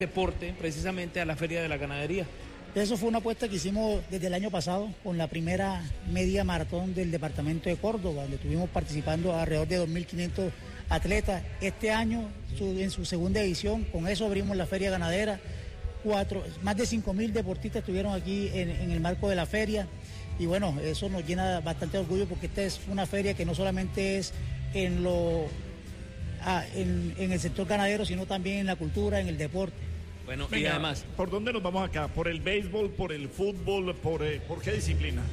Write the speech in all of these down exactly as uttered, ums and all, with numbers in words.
deporte precisamente a la Feria de la Ganadería. Eso fue una apuesta que hicimos desde el año pasado con la primera media maratón del departamento de Córdoba, donde estuvimos participando alrededor de dos mil quinientos atletas. Este año, su, en su segunda edición, con eso abrimos la Feria Ganadera. Cuatro, más de cinco mil deportistas estuvieron aquí en, en el marco de la feria. Y bueno, eso nos llena bastante de orgullo porque esta es una feria que no solamente es en, lo, ah, en, en el sector ganadero, sino también en la cultura, en el deporte. Bueno, Venga, y además, ¿por dónde nos vamos acá? ¿Por el béisbol, por el fútbol, por, eh, por qué disciplina?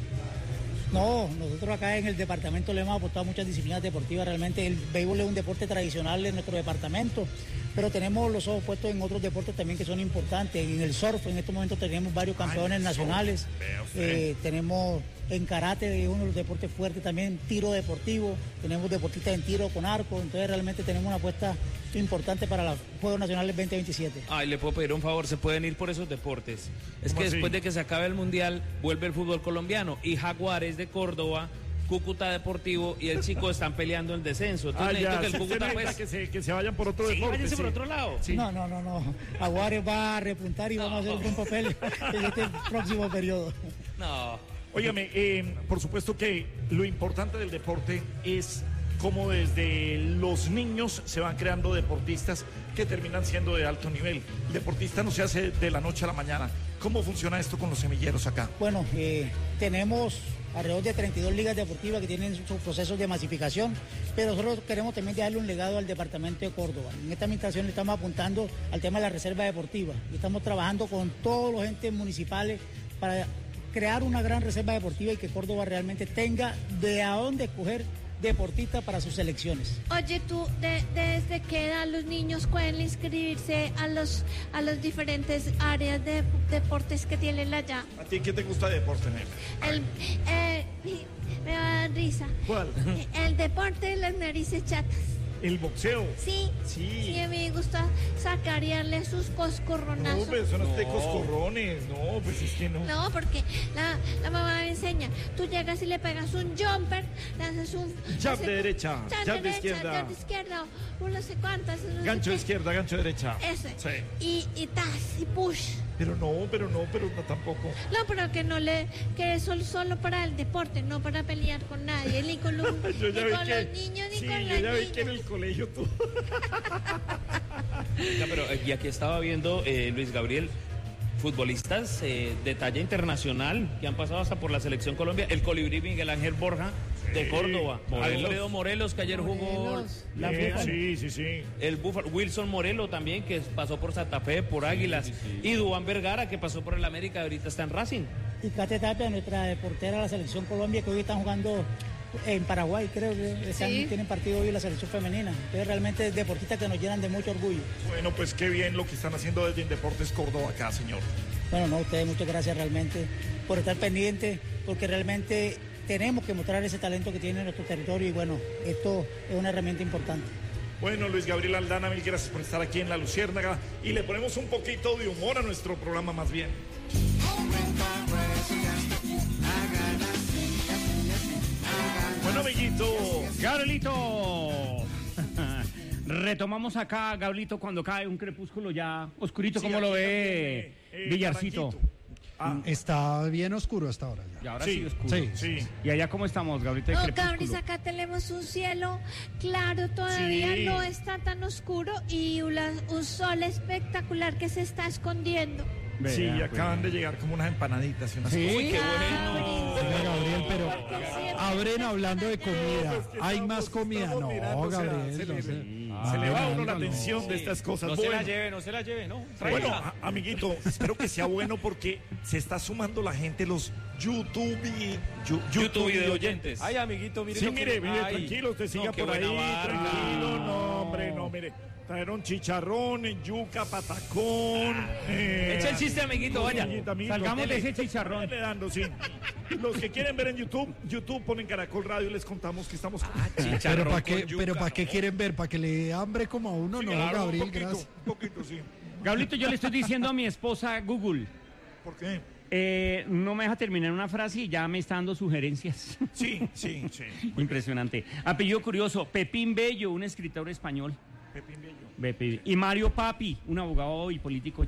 No, nosotros acá en el departamento le hemos apostado muchas disciplinas deportivas. Realmente el béisbol es un deporte tradicional en nuestro departamento, pero tenemos los ojos puestos en otros deportes también que son importantes. En el surf, en estos momentos tenemos varios campeones Ay, nacionales. Eh, tenemos en karate, es uno de los deportes fuertes también, tiro deportivo. Tenemos deportistas en tiro con arco. Entonces realmente tenemos una apuesta importante para los Juegos Nacionales veinte veintisiete. Ay, le puedo pedir un favor, se pueden ir por esos deportes. Es que así? después de que se acabe el Mundial, vuelve el fútbol colombiano y Jaguares de Córdoba, Cúcuta Deportivo y el Chico están peleando el descenso. Entonces Ah, ya, que el se, Cúcuta se pues, que, se, que se vayan por otro sí, deporte. váyanse Sí. por otro lado. Sí. No, no, no, no. Jaguares va a repuntar y no. vamos a hacer un buen papel en este próximo periodo. No. Óigame, eh, por supuesto que lo importante del deporte es cómo desde los niños se van creando deportistas que terminan siendo de alto nivel. El deportista no se hace de la noche a la mañana. ¿Cómo funciona esto con los semilleros acá? Bueno, eh, tenemos alrededor de treinta y dos ligas deportivas que tienen sus procesos de masificación, pero nosotros queremos también darle un legado al departamento de Córdoba. En esta administración le estamos apuntando al tema de la reserva deportiva y estamos trabajando con todos los entes municipales para crear una gran reserva deportiva y que Córdoba realmente tenga de a dónde escoger deportistas para sus selecciones. Oye, tú, de, ¿desde qué edad los niños pueden inscribirse a los a los diferentes áreas de deportes que tienen allá? ¿A ti qué te gusta de deporte, Nel? El, eh, me va a dar risa. ¿Cuál? El deporte de las narices chatas. ¿El boxeo? Sí, Sí. sí, a mí me gusta sacarearle sus coscorronazos. No, pero eso no es de No. coscorrones. No, pues es que no. No, porque la, la mamá me enseña. Tú llegas y le pegas un jumper, le haces un... Jab hace- de derecha, jab jab de derecha, izquierda. jab de izquierda, o no sé cuántas. no sé Gancho qué. izquierda, gancho derecha. Ese. Sí. Y, y tas, y push. Pero no, pero no, pero no tampoco. No, pero que no le... Que es solo, solo para el deporte, no para pelear con nadie, ni con, los, ni Yo ya vi con que, los niños, ni sí, con yo las ya vi que en niñas. el colegio tú. Ya, pero eh, y aquí estaba viendo eh, Luis Gabriel, futbolistas eh, de talla internacional que han pasado hasta por la Selección Colombia. El colibrí Miguel Ángel Borja de Sí, Córdoba. Morelos. Alfredo Morelos, que ayer jugó Morelos. la Eh, Búfalo. sí, sí, sí. El Búfalo. Wilson Morelo también, que pasó por Santa Fe, por Águilas. Y Duván Vergara, que pasó por el América, ahorita está en Racing. Y Kate Tapia, nuestra portera de la selección Colombia, que hoy están jugando en Paraguay, creo que están, Sí. tienen partido hoy en la selección femenina. Entonces realmente deportistas que nos llenan de mucho orgullo. Bueno, pues qué bien lo que están haciendo desde Indeportes Córdoba acá, señor. Bueno, no, ustedes muchas gracias realmente por estar pendientes, porque realmente tenemos que mostrar ese talento que tiene nuestro territorio y bueno, esto es una herramienta importante. Bueno, Luis Gabriel Aldana, mil gracias por estar aquí en La Luciérnaga y le ponemos un poquito de humor a nuestro programa más bien. Bueno, amiguito. Gabrielito. Retomamos acá, Gabrielito, cuando cae un crepúsculo ya oscurito, Sí, ¿cómo lo aquí ve también, eh, Villarcito? Naranjito. Ah, Está bien oscuro hasta ahora ya. Y ahora Sí, sí, oscuro. sí. sí. ¿Y allá cómo estamos, Gabrielito, de No, crepúsculo? Cabris, acá tenemos un cielo claro, todavía Sí. no está tan oscuro y una- un sol espectacular que se está escondiendo. Vea, Sí, pues. acaban de llegar como unas empanaditas y unas Sí. cosas. Uy, qué bueno. Oiga, Gabriel, pero Porque siempre abren hablando de comida. Pues que Hay estamos- más comida. estamos No, mirando, o sea, Gabriel. se no le- sé. Se le va a uno la no. atención de Sí. estas cosas. No se la Bueno. lleve, no se la lleve, ¿no? Bueno, Tráigala. a- amiguito, espero que sea bueno porque se está sumando la gente, los YouTube y yu- YouTube video oyentes. oyentes. Ay, amiguito, mire. Sí, lo que- mire, mire, Ay, tranquilo, usted siga no, qué por ahí, buena barra. tranquilo, no, hombre, no, mire, trajeron chicharrón, yuca, patacón. Eh, Echa el chiste, amiguito, vaya. amiguita, amiguito, Salgamos de dele. ese chicharrón. Dele dando, sí. Los que quieren ver en YouTube, YouTube ponen Caracol Radio y les contamos que estamos con... Pero Chicharrón ¿para con qué, yuca, pero ¿para qué ¿no? quieren ver? ¿Para que le dé hambre como a uno? Sí, No, claro, Gabriel, un poquito, gracias. un poquito, sí. Gabrielito, yo le estoy diciendo a mi esposa Google, ¿Por qué? eh, no me deja terminar una frase y ya me está dando sugerencias. Sí, sí, sí. Impresionante. Apellido curioso, Pepín Bello, un escritor español. Pepín Bello. Bepi- Y Mario Papi, un abogado y político